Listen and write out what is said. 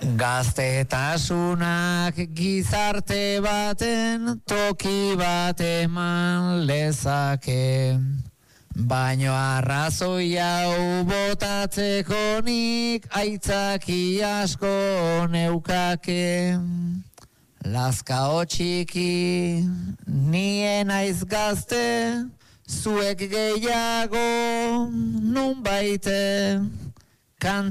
Gaztetasunak gizarte baten toki bat eman lezake, baino arrazoi hau botatzeko nik aitzaki asko neukake. Lazkao txiki, nien aiz gazte, zuek gehiago nun baite,